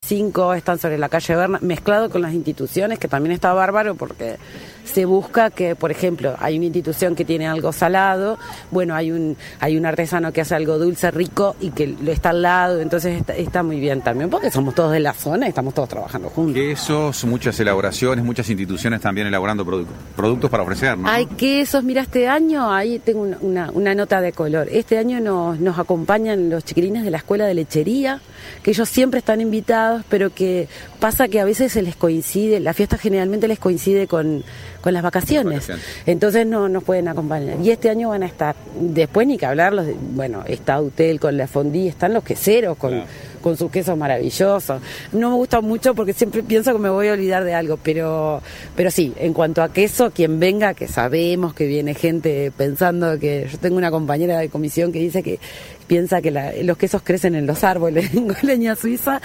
5, están sobre la calle Berna, mezclado con las instituciones, que también está bárbaro porque se busca que, por ejemplo, hay una institución que tiene algo salado, bueno, hay un artesano que hace algo dulce, rico, y que lo está al lado, entonces está muy bien también, porque somos todos de la zona y estamos todos trabajando juntos. Quesos, muchas elaboraciones, muchas instituciones también elaborando productos para ofrecer, ¿no? Hay quesos, mira, este año, ahí tengo una nota de color, este año nos acompañan los chiquilines de la Escuela de Lechería, que ellos siempre están invitados, pero que pasa que a veces se les coincide, la fiesta generalmente les coincide con las vacaciones, entonces no nos pueden acompañar, y este año van a estar, después ni que hablar, bueno, está Utel con la fondue, están los queseros con sus quesos maravillosos. No me gusta mucho porque siempre pienso que me voy a olvidar de algo, pero sí, en cuanto a queso, quien venga, que sabemos que viene gente pensando que, yo tengo una compañera de comisión que dice que piensa que los quesos crecen en los árboles en Colonia Suiza,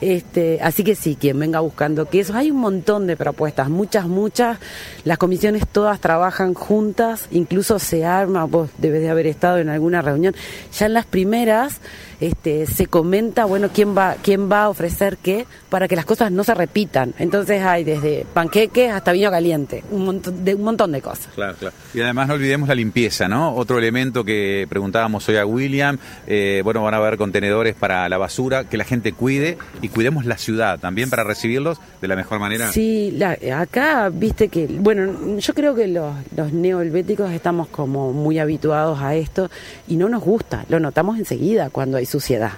así que sí, quien venga buscando quesos, hay un montón de propuestas, muchas, las comisiones todas trabajan juntas, incluso se arma, vos debes de haber estado en alguna reunión, ya en las primeras se comenta, bueno, quién va a ofrecer qué, para que las cosas no se repitan, entonces hay desde panqueques hasta vino caliente, un montón de cosas. Claro. Y además no olvidemos la limpieza, ¿no? Otro elemento que preguntábamos hoy a William, bueno, van a haber contenedores para la basura, que la gente cuide y cuidemos la ciudad también para recibirlos de la mejor manera. Sí, acá, viste que, bueno, yo creo que los neohelvéticos estamos como muy habituados a esto y no nos gusta, lo notamos enseguida cuando hay suciedad.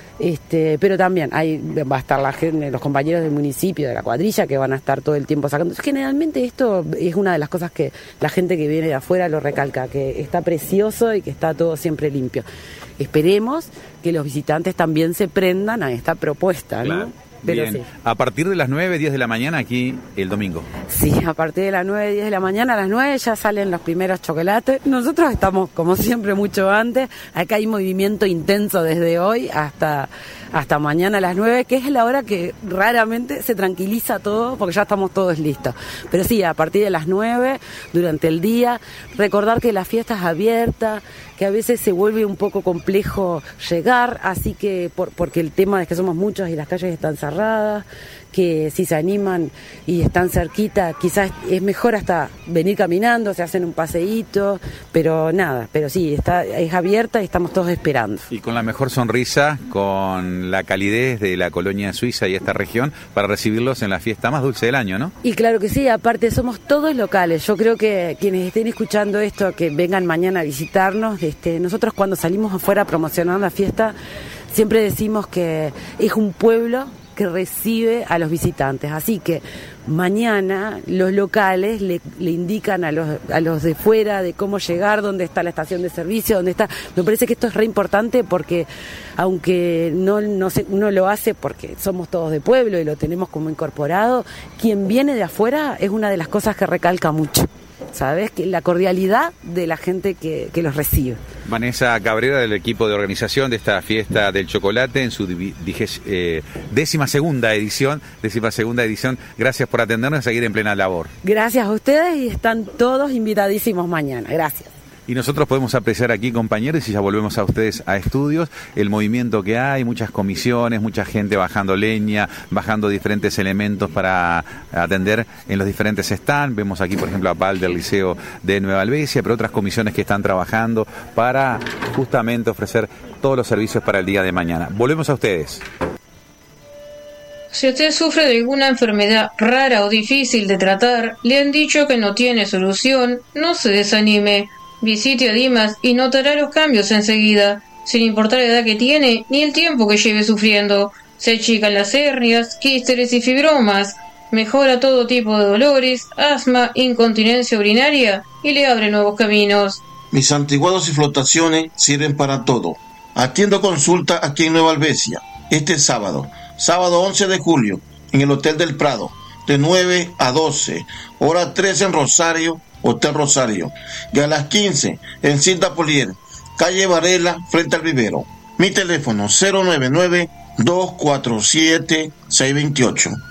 Pero también va a estar los compañeros del municipio, de la cuadrilla, que van a estar todo el tiempo sacando. Generalmente esto es una de las cosas que la gente que viene de afuera lo recalca, que está precioso y que está todo siempre limpio. Esperemos que los visitantes también se prendan a esta propuesta, ¿no? Claro. Pero bien. Sí. A partir de las 9, 10 de la mañana aquí el domingo. Sí, a partir de las 9, 10 de la mañana, a las 9 ya salen los primeros chocolates. Nosotros estamos, como siempre, mucho antes. Acá hay movimiento intenso desde hoy hasta mañana a las 9, que es la hora que raramente se tranquiliza todo, porque ya estamos todos listos. Pero sí, a partir de las 9, durante el día, recordar que la fiesta es abierta, que a veces se vuelve un poco complejo llegar, así que porque el tema es que somos muchos y las calles están cerradas, que si se animan y están cerquita, quizás es mejor hasta venir caminando, se hacen un paseíto, pero sí, es abierta y estamos todos esperando. Y con la mejor sonrisa, con la calidez de la colonia suiza y esta región, para recibirlos en la fiesta más dulce del año, ¿no? Y claro que sí, aparte somos todos locales, yo creo que quienes estén escuchando esto, que vengan mañana a visitarnos, nosotros cuando salimos afuera a promocionar la fiesta, siempre decimos que es un pueblo que recibe a los visitantes, así que mañana los locales le indican a los de fuera de cómo llegar, dónde está la estación de servicio, dónde está. Me parece que esto es re importante porque aunque uno lo hace porque somos todos de pueblo y lo tenemos como incorporado, quien viene de afuera es una de las cosas que recalca mucho. ¿Sabes? Que la cordialidad de la gente que los recibe. Vanessa Cabrera, del equipo de organización de esta fiesta del chocolate en su 12ª edición. Gracias por atendernos y seguir en plena labor. Gracias a ustedes y están todos invitadísimos mañana. Gracias. Y nosotros podemos apreciar aquí, compañeros, y ya volvemos a ustedes a estudios, el movimiento que hay, muchas comisiones, mucha gente bajando leña, bajando diferentes elementos para atender en los diferentes stands. Vemos aquí, por ejemplo, a Pal del Liceo de Nueva Albesia, pero otras comisiones que están trabajando para justamente ofrecer todos los servicios para el día de mañana. Volvemos a ustedes. Si usted sufre de alguna enfermedad rara o difícil de tratar, le han dicho que no tiene solución, no se desanime. Visite a Dimas y notará los cambios enseguida, sin importar la edad que tiene ni el tiempo que lleve sufriendo. Se achican las hernias, quísteres y fibromas, mejora todo tipo de dolores, asma, incontinencia urinaria y le abre nuevos caminos. Mis antiguados y flotaciones sirven para todo. Atiendo consulta aquí en Nueva Albesia, este sábado 11 de julio, en el Hotel del Prado, de 9 a 12, hora 3 en Rosario, Hotel Rosario, y a las 15 en Cinta Polier, calle Varela, frente al vivero. Mi teléfono 099-247-628.